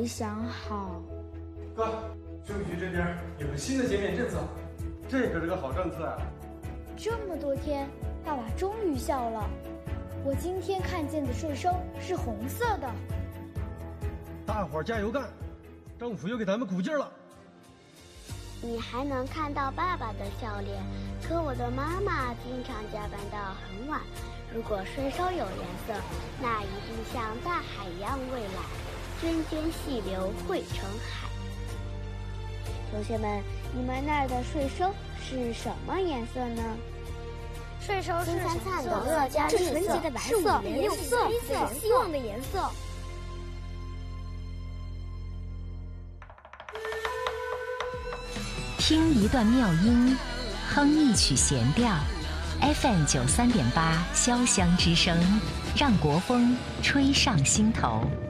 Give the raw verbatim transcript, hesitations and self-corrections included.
没想好。 哥，税务局这边有个新的减免政策，这可是个好政策啊！ 这么多天，爸爸终于笑了。我今天看见的税收是红色的。 大伙儿加油干，政府又给咱们鼓劲儿了。 你还能看到爸爸的笑脸，可我的妈妈经常加班到很晚。如果税收有颜色，那一定像大海一样蔚蓝，涓涓细流汇成海。同学们，你们那儿的税收是什么颜色呢？ 税收是金灿灿的乐加是绿色， 纯洁的白是色， 五颜六色， 是希望的颜色。 听一段妙音，哼一曲弦调 ，F M 九三点八，潇湘之声，让国风吹上心头。